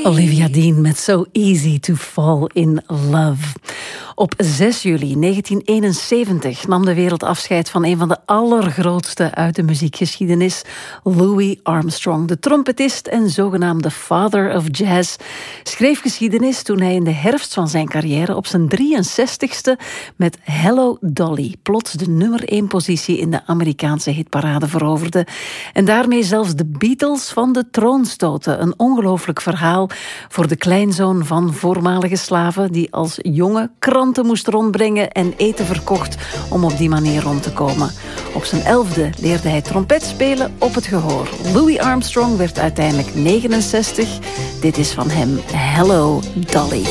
Olivia Dean met So Easy to Fall in Love. Op 6 juli 1971 nam de wereld afscheid van een van de allergrootste uit de muziekgeschiedenis, Louis Armstrong. De trompetist en zogenaamde Father of Jazz schreef geschiedenis toen hij in de herfst van zijn carrière op zijn 63ste met Hello Dolly plots de nummer 1 positie in de Amerikaanse hitparade veroverde. En daarmee zelfs de Beatles van de troon stoten. Een ongelooflijk verhaal voor de kleinzoon van voormalige slaven die als jonge kranten moest rondbrengen en eten verkocht om op die manier rond te komen. Op zijn 11e leerde hij trompet spelen op het gehoor. Louis Armstrong werd uiteindelijk 69. Dit is van hem Hello Dolly.